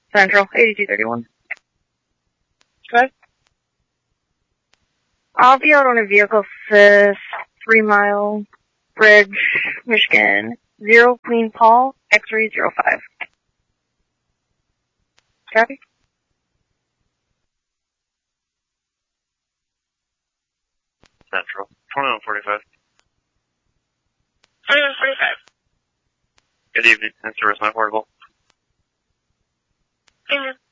Central, 8231. Okay. I'll be out on a vehicle 5th, 3 Mile Bridge, Michigan. 0 Queen Paul, X-ray 05. Copy? Central, 2145. 2145. Good evening, and service my portable. Amen.